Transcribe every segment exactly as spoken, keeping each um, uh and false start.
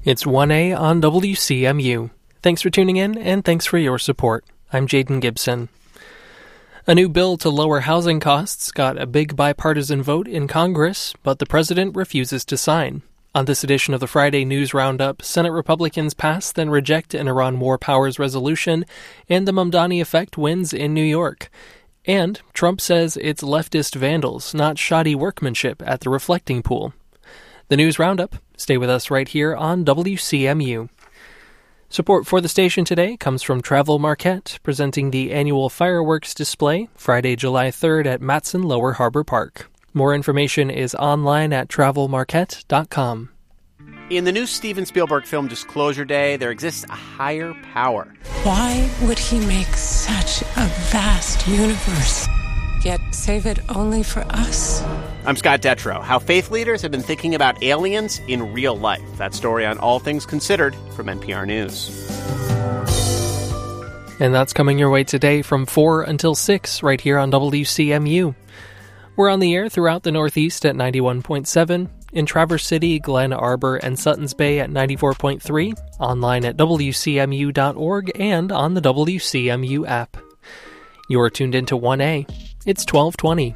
It's one A on W C M U. Thanks for tuning in, and thanks for your support. I'm Jaden Gibson. A new bill to lower housing costs got a big bipartisan vote in Congress, but the president refuses to sign. On this edition of the Friday News Roundup, Senate Republicans pass then reject an Iran War Powers resolution, and the Mamdani effect wins in New York. And Trump says it's leftist vandals, not shoddy workmanship at the reflecting pool. The News Roundup. Stay with us right here on W C M U. Support for the station today comes from Travel Marquette, presenting the annual fireworks display Friday, July third at Matson Lower Harbor Park. More information is online at travel marquette dot com. In the new Steven Spielberg film Disclosure Day, there exists a higher power. Why would he make such a vast universe, yet save it only for us? I'm Scott Detrow. How faith leaders have been thinking about aliens in real life. That story on All Things Considered from N P R News. And that's coming your way today from four until six right here on W C M U. We're on the air throughout the Northeast at ninety-one point seven, in Traverse City, Glen Arbor, and Suttons Bay at ninety-four point three, online at W C M U dot org, and on the W C M U app. You're tuned into one A. It's twelve twenty.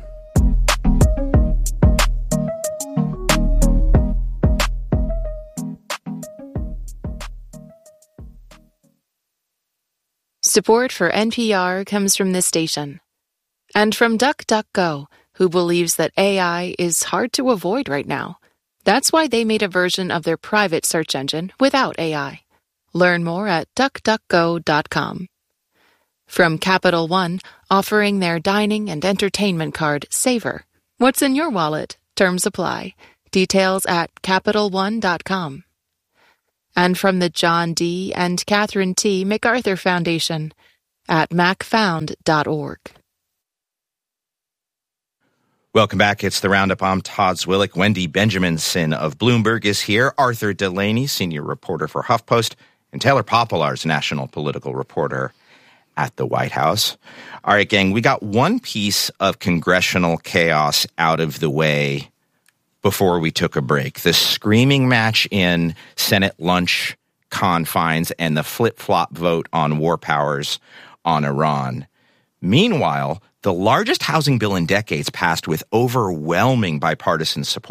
Support for N P R comes from this station. And from DuckDuckGo, who believes that A I is hard to avoid right now. That's why they made a version of their private search engine without A I. Learn more at duck duck go dot com. From Capital One, offering their dining and entertainment card, Savor. What's in your wallet? Terms apply. Details at capital one dot com. And from the John D. and Catherine T. MacArthur Foundation at mac found dot org. Welcome back. It's the Roundup. I'm Todd Zwillich. Wendy Benjaminson of Bloomberg is here. Arthur Delaney, senior reporter for HuffPost, and Taylor Poplar's national political reporter at the White House. All right, gang, we got one piece of congressional chaos out of the way before we took a break. The screaming match in Senate lunch confines and the flip-flop vote on war powers on Iran. Meanwhile, the largest housing bill in decades passed with overwhelming bipartisan support.